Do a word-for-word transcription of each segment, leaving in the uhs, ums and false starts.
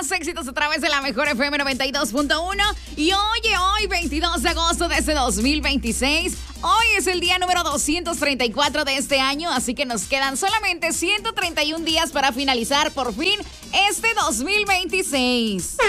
más éxitos a través de la mejor F M noventa y dos punto uno. Y oye, hoy, veintidós de agosto de este dos mil veintiséis, hoy es el día número doscientos treinta y cuatro de este año, así que nos quedan solamente ciento treinta y un días para finalizar por fin este dos mil veintiséis.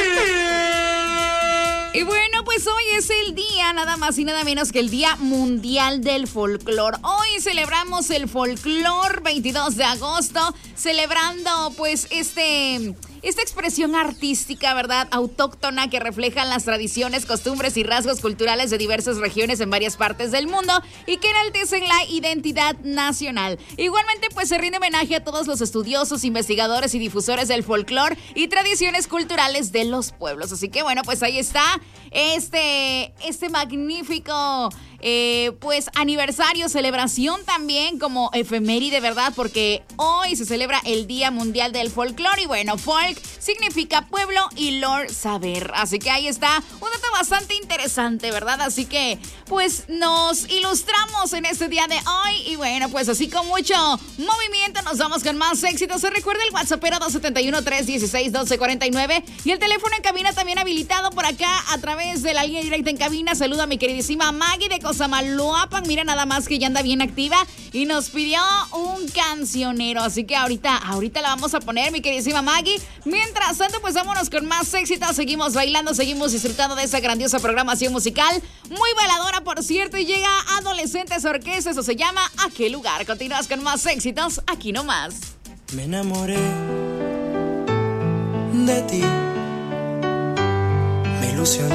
Y bueno, pues hoy es el día, nada más y nada menos que el Día Mundial del Folclor. Hoy celebramos el folclor, veintidós de agosto, celebrando pues este... Esta expresión artística, ¿verdad?, autóctona que refleja las tradiciones, costumbres y rasgos culturales de diversas regiones en varias partes del mundo y que enaltecen la identidad nacional. Igualmente, pues se rinde homenaje a todos los estudiosos, investigadores y difusores del folclor y tradiciones culturales de los pueblos. Así que bueno, pues ahí está este, este magnífico... Eh, pues aniversario, celebración también como efeméride, ¿verdad? Porque hoy se celebra el Día Mundial del Folclor y bueno, folk significa pueblo y lore saber. Así que ahí está un dato bastante interesante, ¿verdad? Así que pues nos ilustramos en este día de hoy y bueno, pues así con mucho movimiento nos vamos con más éxitos. Se recuerda el WhatsApp era dos siete uno, tres uno seis, uno dos cuatro nueve y el teléfono en cabina también habilitado por acá a través de la línea directa en cabina. Saluda a mi queridísima Maggie de Cosamaloapan, mira nada más que ya anda bien activa y nos pidió un cancionero, así que ahorita, ahorita la vamos a poner, mi queridísima Maggie. Mientras tanto, pues vámonos con más éxitos, seguimos bailando, seguimos disfrutando de esa grandiosa programación musical, muy bailadora por cierto, y llega Adolescentes Orquesta, eso se llama ¿A qué lugar? Continúas con más éxitos, aquí nomás. Me enamoré de ti, me ilusioné.